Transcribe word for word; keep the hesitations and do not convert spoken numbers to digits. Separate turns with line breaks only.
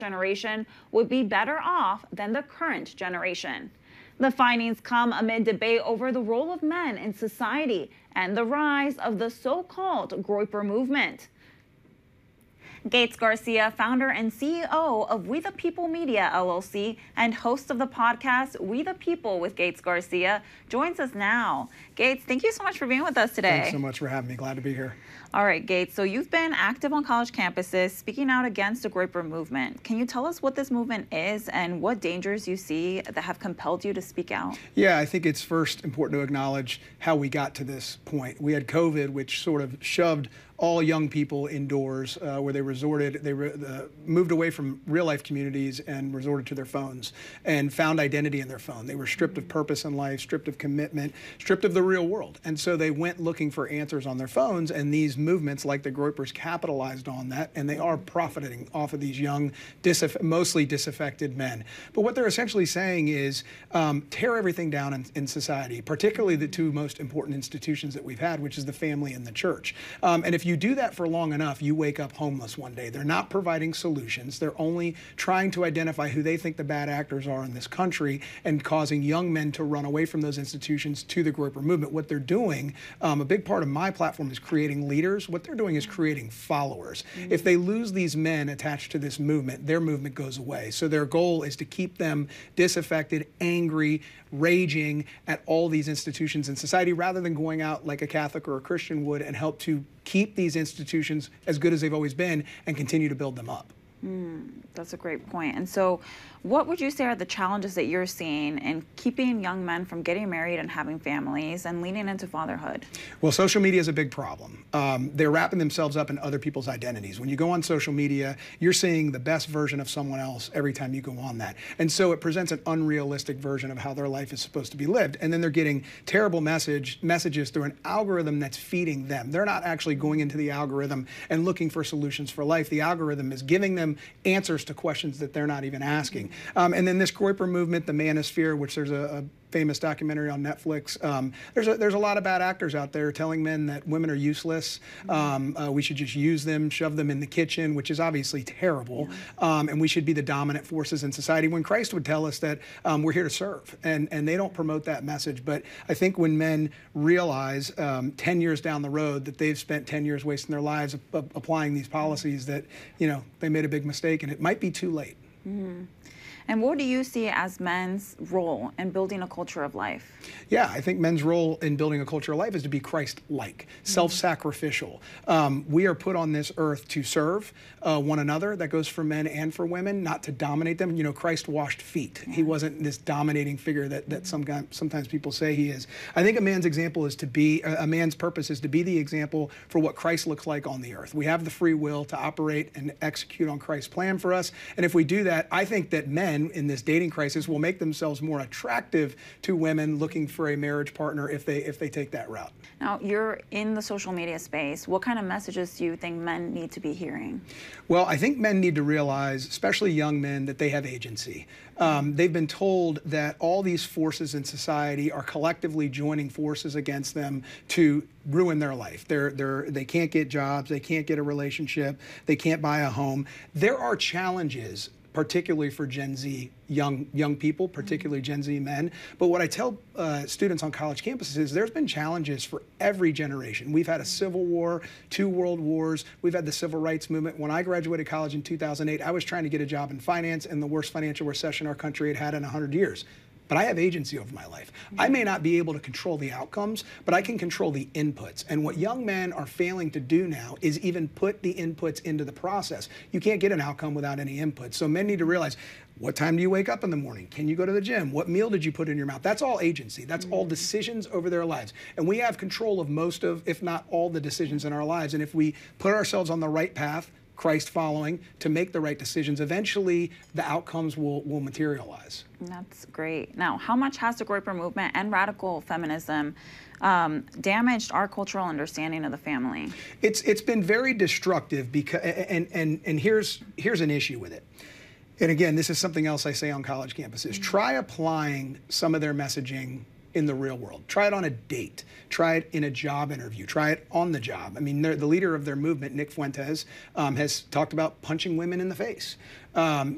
generation would be better off than the current generation. The findings come amid debate over the role of men in society and the rise of the so-called Groyper movement. Gates Garcia, founder and C E O of We the People Media, L L C, and host of the podcast We the People with Gates Garcia, joins us now. Gates, thank you so much for being with us today.
Thanks so much for having me. Glad to be here.
All right, Gates, so you've been active on college campuses, speaking out against the Groyper movement. Can you tell us what this movement is and what dangers you see that have compelled you to speak out?
Yeah, I think it's first important to acknowledge how we got to this point. We had COVID, which sort of shoved all young people indoors, uh, where they resorted, they re uh, moved away from real life communities and resorted to their phones and found identity in their phone. They were stripped of purpose in life, stripped of commitment, stripped of the real world. And so they went looking for answers on their phones, and these movements like the Groypers capitalized on that, and they are profiting off of these young, disaff mostly disaffected men. But what they're essentially saying is um, tear everything down in, in society, particularly the two most important institutions that we've had, which is the family and the church. Um, and if you You do that for long enough, you wake up homeless one day. They're not providing solutions. They're only trying to identify who they think the bad actors are in this country and causing young men to run away from those institutions to the Groyper movement. What they're doing, um, a big part of my platform is creating leaders. What they're doing is creating followers. Mm-hmm. If they lose these men attached to this movement, their movement goes away. So their goal is to keep them disaffected, angry, raging at all these institutions in society, rather than going out like a Catholic or a Christian would and help to keep these institutions as good as they've always been and continue to build them up.
Mm, that's a great point. And so what would you say are the challenges that you're seeing in keeping young men from getting married and having families and leaning into fatherhood?
Well, social media is a big problem. Um, they're wrapping themselves up in other people's identities. When you go on social media, you're seeing the best version of someone else every time you go on that. And so it presents an unrealistic version of how their life is supposed to be lived. And then they're getting terrible message messages through an algorithm that's feeding them. They're not actually going into the algorithm and looking for solutions for life. The algorithm is giving them answers to questions that they're not even asking. Um, and then this Groyper movement, the manosphere, which there's a, a famous documentary on Netflix. Um, there's a, there's a lot of bad actors out there telling men that women are useless. Um, uh, we should just use them, shove them in the kitchen, which is obviously terrible. Yeah. Um, and we should be the dominant forces in society, when Christ would tell us that um, we're here to serve. And, and they don't promote that message. But I think when men realize um, ten years down the road that they've spent ten years wasting their lives applying these policies, that, you know, they made a big mistake and it might be too late.
Mm-hmm. And what do you see as men's role in building a culture of life?
Yeah, I think men's role in building a culture of life is to be Christ-like, mm-hmm. self-sacrificial. Um, we are put on this earth to serve uh, one another. That goes for men and for women, not to dominate them. You know, Christ washed feet. Yeah. He wasn't this dominating figure that, that some guy, sometimes people say he is. I think a man's example is to be, a man's purpose is to be the example for what Christ looks like on the earth. We have the free will to operate and execute on Christ's plan for us. And if we do that, I think that men in this dating crisis will make themselves more attractive to women looking for a marriage partner if they if they take that route.
Now, you're in the social media space. What kind of messages do you think men need to be hearing?
Well, I think men need to realize, especially young men, that they have agency. Um, they've been told that all these forces in society are collectively joining forces against them to ruin their life. They're, they're, they can't get jobs, they can't get a relationship, they can't buy a home. There are challenges, particularly for Gen Z young young people, particularly Gen Z men. But what I tell uh, students on college campuses is there's been challenges for every generation. We've had a civil war, two world wars, we've had the civil rights movement. When I graduated college in two thousand eight, I was trying to get a job in finance in the worst financial recession our country had had in one hundred years. But I have agency over my life. I may not be able to control the outcomes, but I can control the inputs. And what young men are failing to do now is even put the inputs into the process. You can't get an outcome without any input. So men need to realize, what time do you wake up in the morning? Can you go to the gym? What meal did you put in your mouth? That's all agency. That's all decisions over their lives. And we have control of most of, if not all, the decisions in our lives. And if we put ourselves on the right path, Christ following, to make the right decisions, eventually the outcomes will, will materialize.
That's great. Now, how much has the Groyper movement and radical feminism um, damaged our cultural understanding of the family?
It's it's been very destructive, because and and and here's here's an issue with it. And again, this is something else I say on college campuses. Mm-hmm. Try applying some of their messaging in the real world. Try it on a date. Try it in a job interview. Try it on the job. I mean, the leader of their movement, Nick Fuentes, um, has talked about punching women in the face. Um,